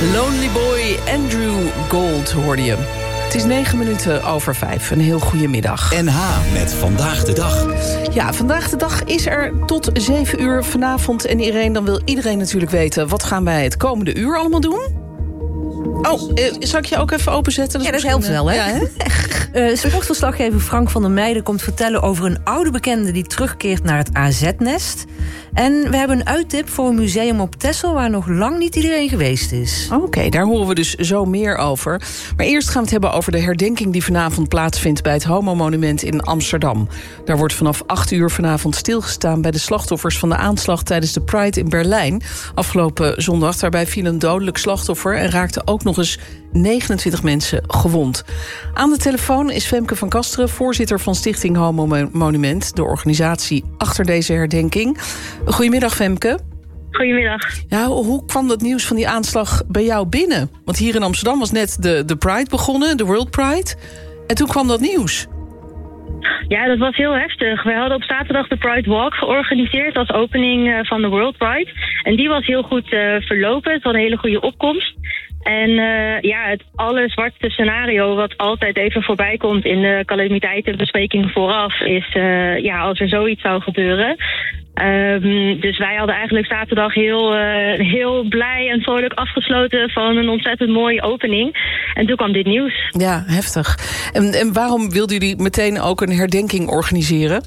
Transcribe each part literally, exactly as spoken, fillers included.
Lonely Boy, Andrew Gold hoorde je. Het is negen minuten over vijf. Een heel goede middag. N H met Vandaag de Dag. Ja, Vandaag de Dag is er tot zeven uur vanavond. En Irene, dan wil iedereen natuurlijk weten... wat gaan wij het komende uur allemaal doen? Oh, eh, zal ik je ook even openzetten? Dat ja, dat helpt wel, hè? Ja, hè? uh, sportverslaggever Frank van der Meijden komt vertellen over een oude bekende die terugkeert naar het A Z-nest. En we hebben een uittip voor een museum op Texel waar nog lang niet iedereen geweest is. Oké, okay, daar horen we dus zo meer over. Maar eerst gaan we het hebben over de herdenking die vanavond plaatsvindt bij het Homo-monument in Amsterdam. Daar wordt vanaf acht uur vanavond stilgestaan bij de slachtoffers van de aanslag tijdens de Pride in Berlijn. Afgelopen zondag, daarbij viel een dodelijk slachtoffer en raakte ook nog eens negenentwintig mensen gewond. Aan de telefoon is Femke van Kasteren, voorzitter van Stichting Homo Monument, de organisatie achter deze herdenking. Goedemiddag, Femke. Goedemiddag. Ja, hoe kwam dat nieuws van die aanslag bij jou binnen? Want hier in Amsterdam was net de, de Pride begonnen, de World Pride. En toen kwam dat nieuws. Ja, dat was heel heftig. We hadden op zaterdag de Pride Walk georganiseerd als opening van de World Pride. En die was heel goed uh, verlopen. Het was een hele goede opkomst. En uh, ja, het allerzwartste scenario wat altijd even voorbij komt in de calamiteitenbespreking vooraf is uh, ja, als er zoiets zou gebeuren. Um, dus wij hadden eigenlijk zaterdag heel, uh, heel blij en vrolijk afgesloten van een ontzettend mooie opening. En toen kwam dit nieuws. Ja, heftig. En, en waarom wilden jullie meteen ook een herdenking organiseren?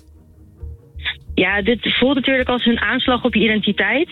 Ja, dit voelt natuurlijk als een aanslag op je identiteit.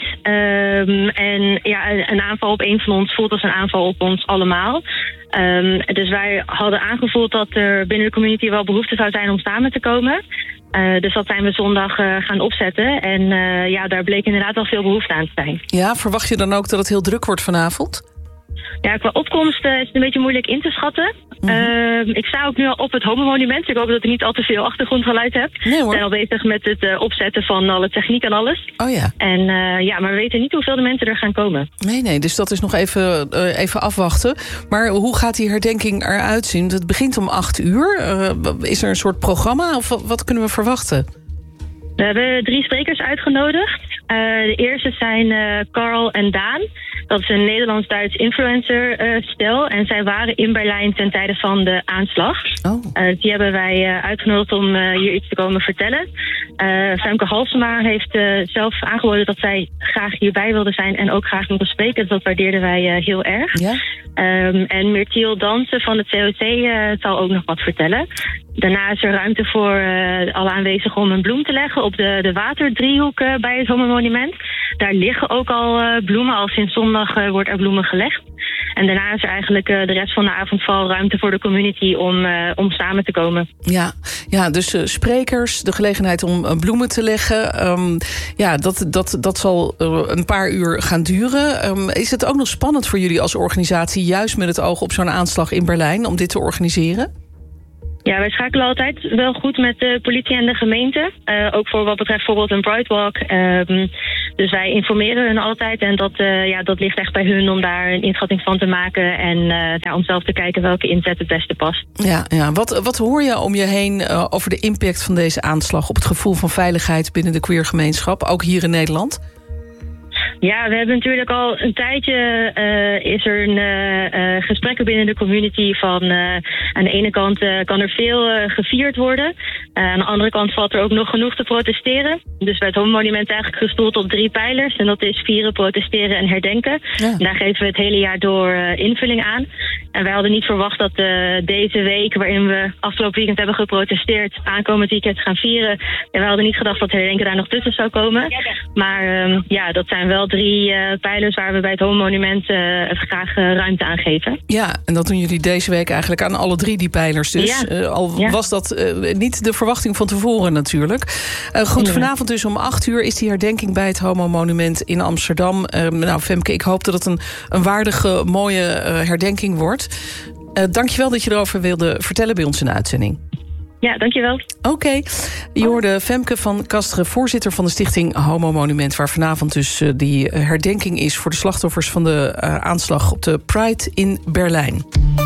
Um, en ja, een aanval op een van ons voelt als een aanval op ons allemaal. Um, dus wij hadden aangevoeld dat er binnen de community wel behoefte zou zijn om samen te komen. Uh, dus dat zijn we zondag uh, gaan opzetten. En uh, ja, daar bleek inderdaad wel veel behoefte aan te zijn. Ja, verwacht je dan ook dat het heel druk wordt vanavond? Ja, qua opkomst uh, is het een beetje moeilijk in te schatten. Mm-hmm. Uh, ik sta ook nu al op het Homo-monument. Ik hoop dat ik niet al te veel achtergrondgeluid heb. Nee, hoor. We zijn al bezig met het uh, opzetten van alle techniek en alles. Oh ja. En uh, ja, maar we weten niet hoeveel de mensen er gaan komen. Nee, nee, dus dat is nog even, uh, even afwachten. Maar hoe gaat die herdenking eruit zien? Het begint om acht uur. Uh, is er een soort programma of wat, wat kunnen we verwachten? We hebben drie sprekers uitgenodigd. Uh, de eerste zijn uh, Carl en Daan. Dat is een Nederlands-Duits influencer-stel. Uh, en zij waren in Berlijn ten tijde van de aanslag. Oh. Uh, die hebben wij uh, uitgenodigd om uh, hier iets te komen vertellen. Uh, Femke Halsema heeft uh, zelf aangeboden dat zij graag hierbij wilde zijn en ook graag wilde spreken. Dus dat waardeerden wij uh, heel erg. Ja? Um, en Myrtiel Dansen van het C O C uh, zal ook nog wat vertellen. Daarna is er ruimte voor uh, alle aanwezigen om een bloem te leggen op de, de waterdriehoek uh, bij het Homo-monument. Daar liggen ook al uh, bloemen. Al sinds zondag uh, wordt er bloemen gelegd. En daarna is er eigenlijk uh, de rest van de avond vooral ruimte voor de community om, uh, om samen te komen. Ja, ja dus uh, sprekers, de gelegenheid om uh, bloemen te leggen. Um, ja, dat, dat, dat zal uh, een paar uur gaan duren. Um, is het ook nog spannend voor jullie als organisatie, juist met het oog op zo'n aanslag in Berlijn, om dit te organiseren? Ja, wij schakelen altijd wel goed met de politie en de gemeente. Uh, ook voor wat betreft bijvoorbeeld een Pride Walk. Um, dus wij informeren hun altijd. En dat, uh, ja, dat ligt echt bij hun om daar een inschatting van te maken. En uh, ja, om zelf te kijken welke inzet het beste past. Ja, ja. Wat, wat hoor je om je heen uh, over de impact van deze aanslag op het gevoel van veiligheid binnen de queergemeenschap, ook hier in Nederland? Ja, we hebben natuurlijk al een tijdje uh, is er een uh, uh, gesprekken binnen de community van uh, aan de ene kant uh, kan er veel uh, gevierd worden. Uh, aan de andere kant valt er ook nog genoeg te protesteren. Dus bij het Homo-monument eigenlijk gestoeld op drie pijlers. En dat is vieren, protesteren en herdenken. Ja. En daar geven we het hele jaar door uh, invulling aan. En wij hadden niet verwacht dat uh, deze week, waarin we afgelopen weekend hebben geprotesteerd, aankomend weekend gaan vieren. En wij hadden niet gedacht dat herdenken daar nog tussen zou komen. Maar uh, ja, dat zijn wel drie uh, pijlers waar we bij het Homo-monument uh, graag uh, ruimte aan geven. Ja, en dat doen jullie deze week eigenlijk aan alle drie die pijlers. Dus ja. uh, al ja. was dat uh, niet de verwachting van tevoren natuurlijk. Uh, goed, ja. Vanavond dus om acht uur is die herdenking bij het Homo-monument in Amsterdam. Uh, nou, Femke, ik hoop dat het een, een waardige, mooie uh, herdenking wordt. Uh, dankjewel dat je erover wilde vertellen bij ons in de uitzending. Ja, dankjewel. Oké, okay. Je hoorde Femke van Kasteren, voorzitter van de stichting Homo-monument, waar vanavond dus uh, die herdenking is voor de slachtoffers van de uh, aanslag op de Pride in Berlijn.